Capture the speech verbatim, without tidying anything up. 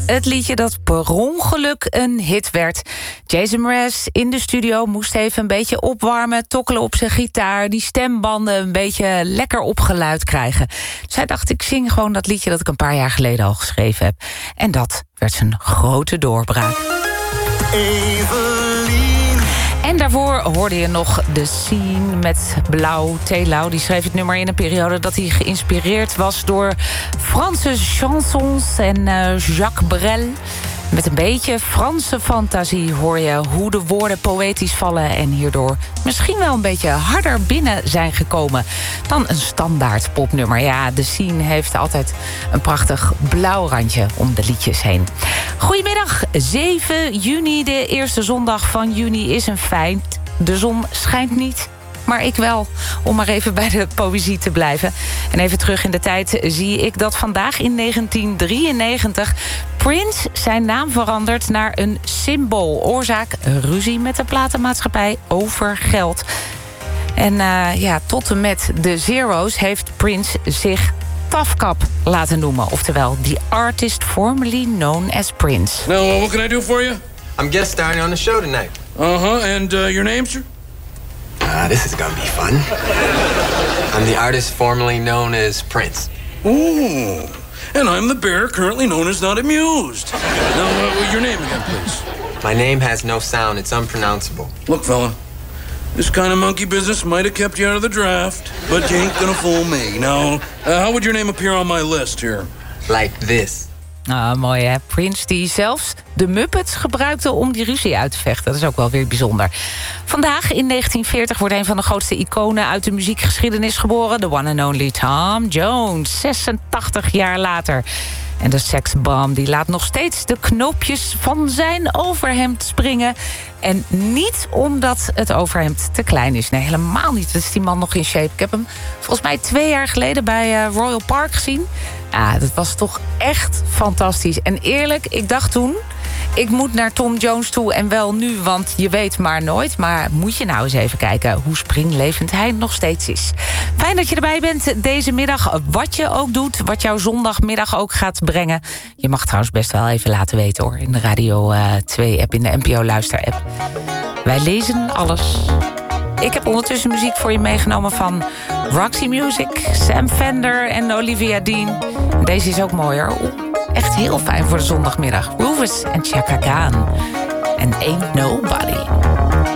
Het liedje dat per ongeluk een hit werd. Jason Mraz in de studio moest even een beetje opwarmen, tokkelen op zijn gitaar, die stembanden een beetje lekker opgeluid krijgen. Dus hij dacht, ik zing gewoon dat liedje dat ik een paar jaar geleden al geschreven heb. En dat werd zijn grote doorbraak. Evelien. En daarvoor hoorde je nog The Scene met Blauw. Telau, die schreef het nummer in een periode dat hij geïnspireerd was door Franse chansons en uh, Jacques Brel. Met een beetje Franse fantasie hoor je hoe de woorden poëtisch vallen en hierdoor misschien wel een beetje harder binnen zijn gekomen dan een standaard popnummer. Ja, The Scene heeft altijd een prachtig blauw randje om de liedjes heen. Goedemiddag, zeven juni, de eerste zondag van juni is een feit. De zon schijnt niet, maar ik wel, om maar even bij de poëzie te blijven. En even terug in de tijd zie ik dat vandaag in negentien drieënnegentig... Prince zijn naam verandert naar een symbool. Oorzaak ruzie met de platenmaatschappij over geld. En uh, ja, tot en met de Zero's heeft Prince zich Tafkap laten noemen. Oftewel, the artist formerly known as Prince. Now, uh, what can I do for you? I'm guest starring on the show tonight. Uh-huh, and uh, your name, sir? Ah, this is gonna be fun. I'm the artist formerly known as Prince. Ooh, and I'm the bear currently known as Not Amused. Now, uh, your name again, please. My name has no sound. It's unpronounceable. Look, fella, this kind of monkey business might have kept you out of the draft, but you ain't gonna fool me. Now, uh, how would your name appear on my list here? Like this. Ah, mooi hè. Prince die zelfs de Muppets gebruikte om die ruzie uit te vechten. Dat is ook wel weer bijzonder. Vandaag in negentien veertig wordt een van de grootste iconen uit de muziekgeschiedenis geboren. De one and only Tom Jones. zesentachtig jaar later. En de seksbom die laat nog steeds de knoopjes van zijn overhemd springen. En niet omdat het overhemd te klein is. Nee, helemaal niet. Dat is die man nog in shape. Ik heb hem volgens mij twee jaar geleden bij uh, Royal Park gezien. Ja, dat was toch echt fantastisch. En eerlijk, ik dacht toen, ik moet naar Tom Jones toe en wel nu, want je weet maar nooit. Maar moet je nou eens even kijken hoe springlevend hij nog steeds is. Fijn dat je erbij bent deze middag. Wat je ook doet, wat jouw zondagmiddag ook gaat brengen. Je mag trouwens best wel even laten weten hoor, in de Radio twee app, in de N P O Luister app. Wij lezen alles. Ik heb ondertussen muziek voor je meegenomen van Roxy Music, Sam Fender en Olivia Dean. Deze is ook mooier. Echt heel fijn voor de zondagmiddag. Rufus en Chaka Khan. En Ain't Nobody.